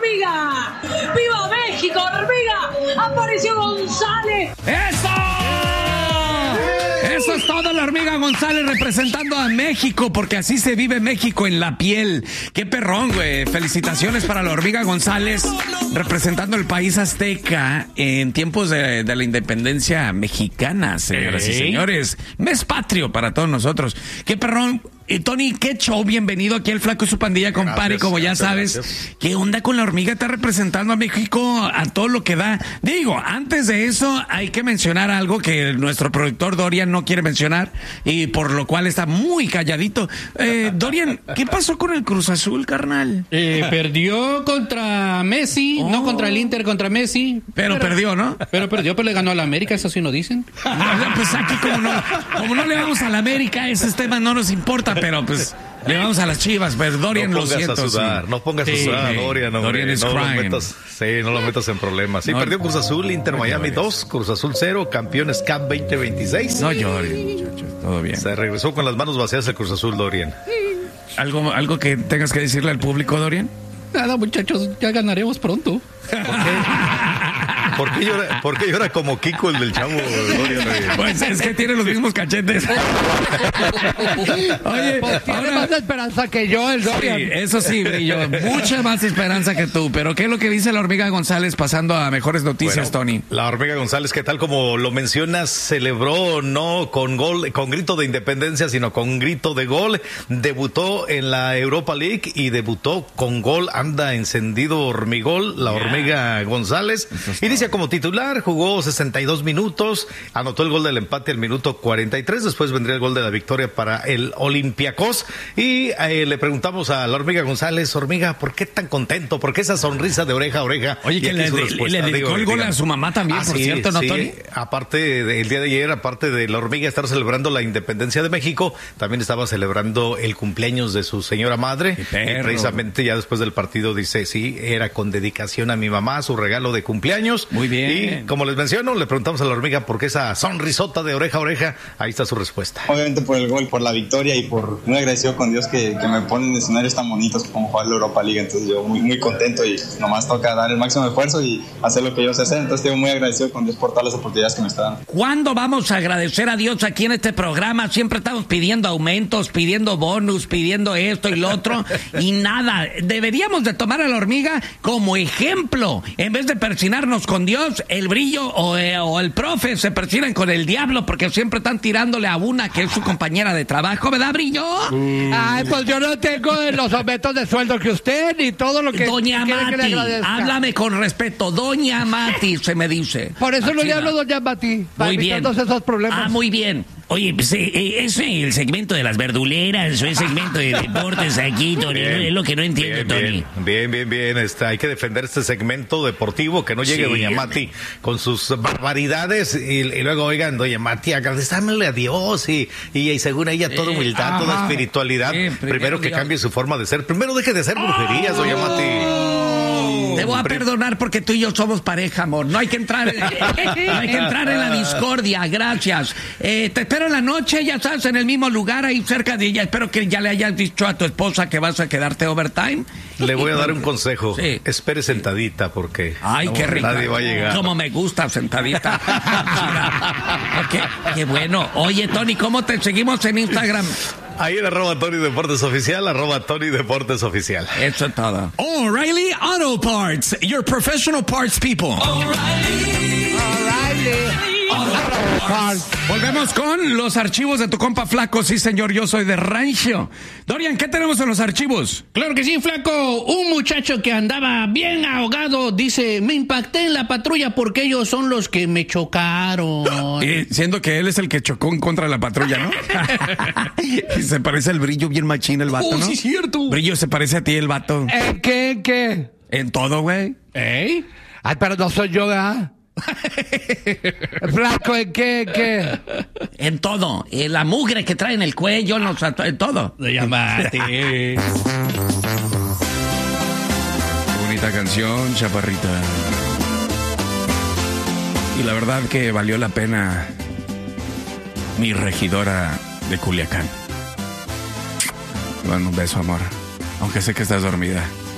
hormiga! ¡Viva México, hormiga! ¡Apareció González! ¡Eso! Eso es todo, la hormiga González representando a México, porque así se vive México en la piel. ¡Qué perrón, güey! Felicitaciones para la hormiga González representando el país azteca en tiempos de la independencia mexicana, señoras y señores. Mes patrio para todos nosotros. ¡Qué perrón! Tony, qué show, bienvenido aquí al Flaco y su pandilla, compadre, como ya sabes. Gracias. ¿Qué onda con la hormiga? Está representando a México a todo lo que da. Digo, antes de eso hay que mencionar algo que nuestro productor Dorian no quiere mencionar y por lo cual está muy calladito. Dorian, ¿qué pasó con el Cruz Azul, carnal? Perdió contra Messi, no contra el Inter, contra Messi. Pero perdió, ¿no? Pero le ganó a la América, eso sí nos dicen. Pues aquí como no le vamos a la América, esos temas no nos importa. Pero pues le vamos a las Chivas, pero Dorian no lo siento. No pongas a sudar, Dorian. Dorian es crying. No lo metas en problemas. Sí, perdió Cruz Azul, Inter Miami 2, Cruz Azul 0, campeones Cup 2026. No llores, muchachos, todo bien. Se regresó con las manos vacías el Cruz Azul, Dorian. ¿Algo que tengas que decirle al público, Dorian? Nada, muchachos, ya ganaremos pronto. ¿Por qué llora como Kiko, el del Chavo, Dorian? Pues es que tiene los mismos cachetes. Oye, pues tiene más esperanza que yo, el Dorian. Sí, eso sí, Brillo. Mucha más esperanza que tú. Pero ¿qué es lo que dice la hormiga González pasando a mejores noticias, Tony? La hormiga González, que tal como lo mencionas, celebró no con gol, con grito de independencia, sino con grito de gol. Debutó en la Europa League y debutó con gol. Anda encendido hormigol, la hormiga González. Inicia como titular, jugó 62 minutos, anotó el gol del empate al minuto 43, después vendría el gol de la victoria para el Olympiacos y le preguntamos a la hormiga González, hormiga, ¿por qué tan contento? ¿Por qué esa sonrisa de oreja a oreja? Oye, que le dedicó el gol a su mamá también, por cierto, ¿no, Tony? Aparte, el día de ayer, aparte de la hormiga estar celebrando la independencia de México, también estaba celebrando el cumpleaños de su señora madre, y precisamente ya después del partido dice, sí, era con dedicación a mi mamá, su regalo de cumpleaños. Muy bien. Y como les menciono, le preguntamos a la hormiga por qué esa sonrisota de oreja a oreja. Ahí está su respuesta. Obviamente por el gol, por la victoria y por muy agradecido con Dios que me ponen en escenarios tan bonitos como jugar la Europa League. Entonces yo muy contento y nomás toca dar el máximo esfuerzo y hacer lo que yo sé hacer. Entonces estoy muy agradecido con Dios por todas las oportunidades que me está dando. ¿Cuándo vamos a agradecer a Dios aquí en este programa? Siempre estamos pidiendo aumentos, pidiendo bonus, pidiendo esto y lo otro y nada. Deberíamos de tomar a la hormiga como ejemplo. En vez de persinarnos con Dios, el Brillo o el profe se persiguen con el diablo porque siempre están tirándole a una que es su compañera de trabajo, ¿verdad, Brillo? Ay, pues yo no tengo los aumentos de sueldo que usted ni todo lo que Doña quiere que le Mati, agradezca. háblame con respeto. Doña Mati, se me dice. Por eso no Aquí le hablo va. Doña Mati, para Muy bien. evitarnos esos problemas. Ah, muy bien. Oye, pues es el segmento de las verduleras o el segmento de deportes aquí, Tony. Es lo que no entiendo, Tony. Bien. Hay que defender este segmento deportivo, que no llegue doña Mati con sus barbaridades y luego, oigan, doña Mati, agradezcámosle a Dios y según ella toda humildad, toda espiritualidad. Primero que cambie su forma de ser. Primero deje de hacer brujerías, doña Mati. Te voy a perdonar porque tú y yo somos pareja, amor. No hay que entrar en la discordia. Gracias. Te espero en la noche, ya sabes, en el mismo lugar, ahí cerca de ella. Espero que ya le hayas dicho a tu esposa que vas a quedarte overtime. Le voy a dar un consejo. Sí. Espere sentadita porque Ay, qué rica. nadie va a llegar. Como me gusta sentadita. Qué bueno. Oye, Tony, ¿cómo te seguimos en Instagram? Ahí en @Tony Deportes Oficial, @Tony Deportes Oficial. Eso es todo. O'Reilly Auto Parts, your professional parts people. Volvemos con los archivos de tu compa Flaco. Sí, señor, yo soy de rancho. Dorian, ¿qué tenemos en los archivos? Claro que sí, Flaco. Un muchacho que andaba bien ahogado dice, me impacté en la patrulla porque ellos son los que me chocaron. Siendo que él es el que chocó en contra de la patrulla, ¿no? Y se parece al Brillo bien machín el vato, ¿no? Sí, cierto. Brillo, se parece a ti el vato. ¿En qué? En todo, güey. ¿Eh? Ay, pero no soy yo, ¿verdad? Flaco, ¿en qué? En todo. La mugre que trae en el cuello, en todo. Lo llamaste. Qué bonita canción, chaparrita. Y la verdad que valió la pena mi regidora de Culiacán. Te mando un beso, amor. Aunque sé que estás dormida.